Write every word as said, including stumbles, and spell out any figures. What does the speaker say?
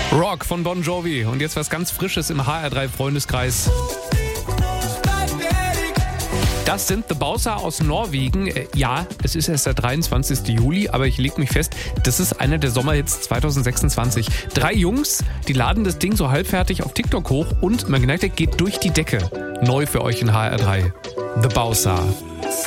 Rock von Bon Jovi und jetzt was ganz Frisches im H R drei Freundeskreis. Das sind The Bowser aus Norwegen. Ja, es ist erst der dreiundzwanzigste Juli, aber ich lege mich fest, das ist einer der Sommerhits zwanzig sechsundzwanzig. Drei Jungs, die laden das Ding so halbfertig auf TikTok hoch und Magnetic geht durch die Decke. Neu für euch in H R drei. The Bowser.